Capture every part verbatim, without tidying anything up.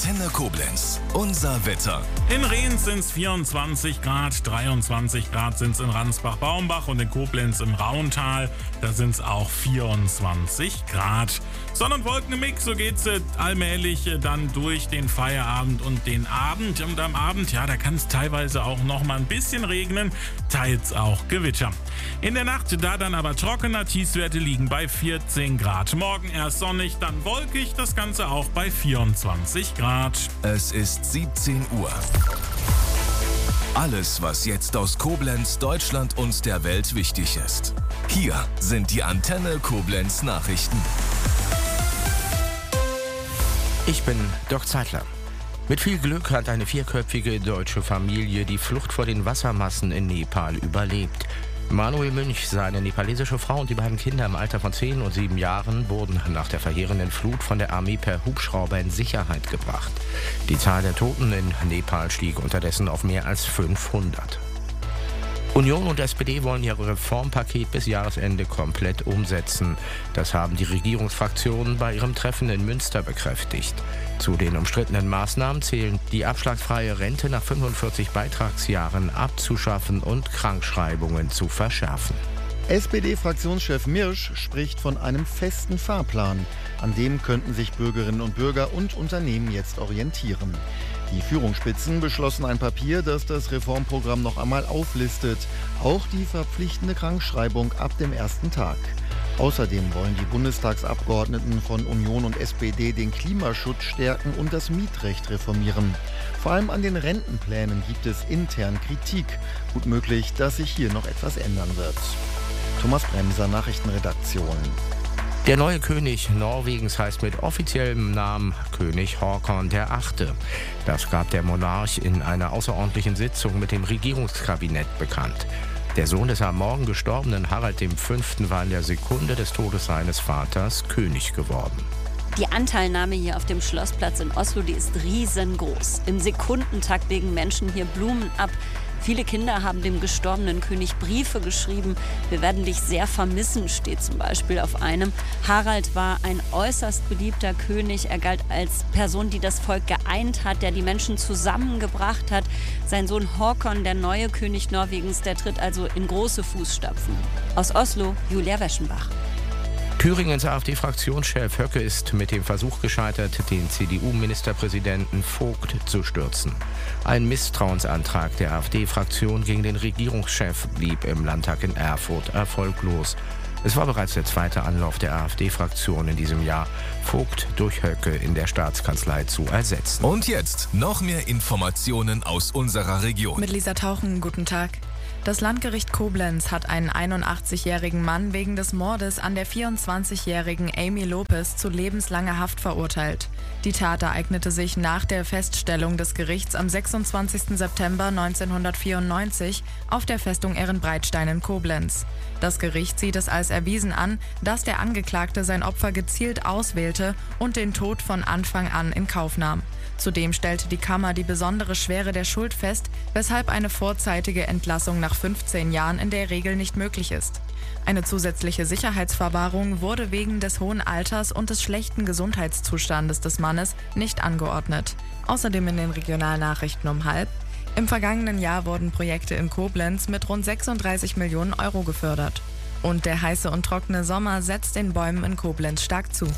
Antenne Koblenz. Unser Wetter. In Rehns sind es vierundzwanzig Grad, dreiundzwanzig Grad sind es in Ransbach-Baumbach und in Koblenz im Rauental. Da sind es auch vierundzwanzig Grad. Sonne und Wolken im Mix, so geht's äh, allmählich äh, dann durch den Feierabend und den Abend. Und am Abend, ja, da kann es teilweise auch noch mal ein bisschen regnen, teils auch Gewitter. In der Nacht, da dann aber trockener, Tiefstwerte liegen bei vierzehn Grad. Morgen erst sonnig, dann wolkig, das Ganze auch bei vierundzwanzig Grad. Es ist siebzehn Uhr. Alles, was jetzt aus Koblenz, Deutschland und der Welt wichtig ist. Hier sind die Antenne Koblenz Nachrichten. Ich bin Dirk Zeitler. Mit viel Glück hat eine vierköpfige deutsche Familie die Flucht vor den Wassermassen in Nepal überlebt. Manuel Münch, seine nepalesische Frau und die beiden Kinder im Alter von zehn und sieben Jahren wurden nach der verheerenden Flut von der Armee per Hubschrauber in Sicherheit gebracht. Die Zahl der Toten in Nepal stieg unterdessen auf mehr als fünfhundert. Union und S P D wollen ihr Reformpaket bis Jahresende komplett umsetzen. Das haben die Regierungsfraktionen bei ihrem Treffen in Münster bekräftigt. Zu den umstrittenen Maßnahmen zählen die abschlagsfreie Rente nach fünfundvierzig Beitragsjahren abzuschaffen und Krankschreibungen zu verschärfen. S P D-Fraktionschef Mirsch spricht von einem festen Fahrplan. An dem könnten sich Bürgerinnen und Bürger und Unternehmen jetzt orientieren. Die Führungsspitzen beschlossen ein Papier, das das Reformprogramm noch einmal auflistet. Auch die verpflichtende Krankschreibung ab dem ersten Tag. Außerdem wollen die Bundestagsabgeordneten von Union und S P D den Klimaschutz stärken und das Mietrecht reformieren. Vor allem an den Rentenplänen gibt es intern Kritik. Gut möglich, dass sich hier noch etwas ändern wird. Thomas Bremser, Nachrichtenredaktion. Der neue König Norwegens heißt mit offiziellem Namen König Håkon der Achte. Das gab der Monarch in einer außerordentlichen Sitzung mit dem Regierungskabinett bekannt. Der Sohn des am Morgen gestorbenen Harald der Fünfte war in der Sekunde des Todes seines Vaters König geworden. Die Anteilnahme hier auf dem Schlossplatz in Oslo, die ist riesengroß. Im Sekundentakt legen Menschen hier Blumen ab. Viele Kinder haben dem gestorbenen König Briefe geschrieben. Wir werden dich sehr vermissen, steht zum Beispiel auf einem. Harald war ein äußerst beliebter König. Er galt als Person, die das Volk geeint hat, der die Menschen zusammengebracht hat. Sein Sohn Håkon, der neue König Norwegens, der tritt also in große Fußstapfen. Aus Oslo, Julia Weschenbach. Thüringens AfD-Fraktionschef Höcke ist mit dem Versuch gescheitert, den C D U-Ministerpräsidenten Vogt zu stürzen. Ein Misstrauensantrag der AfD-Fraktion gegen den Regierungschef blieb im Landtag in Erfurt erfolglos. Es war bereits der zweite Anlauf der AfD-Fraktion in diesem Jahr, Vogt durch Höcke in der Staatskanzlei zu ersetzen. Und jetzt noch mehr Informationen aus unserer Region. Mit Lisa Tauchen, guten Tag. Das Landgericht Koblenz hat einen einundachtzigjährigen Mann wegen des Mordes an der vierundzwanzigjährigen Amy Lopez zu lebenslanger Haft verurteilt. Die Tat ereignete sich nach der Feststellung des Gerichts am sechsundzwanzigsten September neunzehnhundertvierundneunzig auf der Festung Ehrenbreitstein in Koblenz. Das Gericht sieht es als erwiesen an, dass der Angeklagte sein Opfer gezielt auswählte und den Tod von Anfang an in Kauf nahm. Zudem stellte die Kammer die besondere Schwere der Schuld fest, weshalb eine vorzeitige Entlassung nach fünfzehn Jahren in der Regel nicht möglich ist. Eine zusätzliche Sicherheitsverwahrung wurde wegen des hohen Alters und des schlechten Gesundheitszustandes des Mannes nicht angeordnet. Außerdem in den Regionalnachrichten um halb. Im vergangenen Jahr wurden Projekte in Koblenz mit rund sechsunddreißig Millionen Euro gefördert. Und der heiße und trockene Sommer setzt den Bäumen in Koblenz stark zu.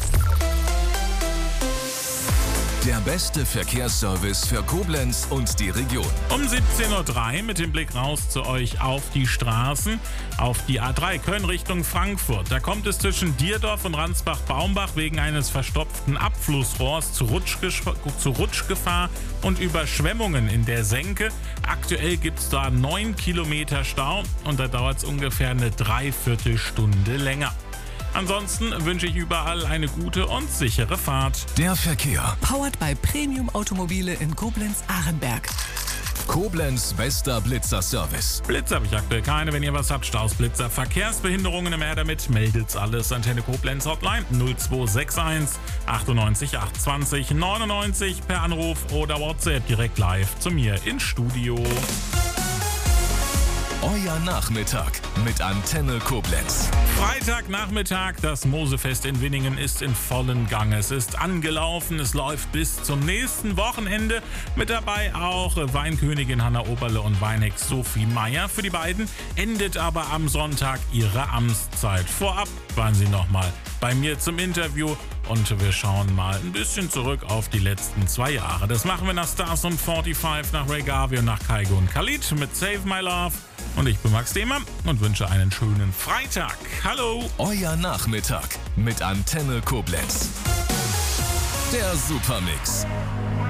Der beste Verkehrsservice für Koblenz und die Region. Um siebzehn Uhr drei mit dem Blick raus zu euch auf die Straßen, auf die A drei Köln Richtung Frankfurt. Da kommt es zwischen Dierdorf und Ransbach-Baumbach wegen eines verstopften Abflussrohrs zu, Rutschgesch- zu Rutschgefahr und Überschwemmungen in der Senke. Aktuell gibt es da neun Kilometer Stau und da dauert es ungefähr eine Dreiviertelstunde länger. Ansonsten wünsche ich überall eine gute und sichere Fahrt. Der Verkehr. Powered by Premium Automobile in Koblenz-Ahrenberg. Koblenz bester Blitzer-Service. Blitzer habe ich aktuell keine. Wenn ihr was habt, Staus, Blitzer, Verkehrsbehinderungen im Her damit, meldet's alles. Antenne Koblenz Hotline null zwei sechs eins achtundneunzig achtundzwanzig neunundneunzig per Anruf oder WhatsApp direkt live zu mir ins Studio. Euer Nachmittag mit Antenne Koblenz. Freitagnachmittag, das Mosefest in Winningen ist in vollem Gange. Es ist angelaufen, es läuft bis zum nächsten Wochenende. Mit dabei auch Weinkönigin Hanna Oberle und Weinhex Sophie Meyer. Für die beiden endet aber am Sonntag ihre Amtszeit. Vorab waren sie nochmal bei mir zum Interview und wir schauen mal ein bisschen zurück auf die letzten zwei Jahre. Das machen wir nach Stars und fünfundvierzig, nach Ray Garvey und nach Kaigo und Khalid mit Save My Love. Und ich bin Max Dehmer und wünsche einen schönen Freitag. Hallo! Euer Nachmittag mit Antenne Koblenz. Der Supermix.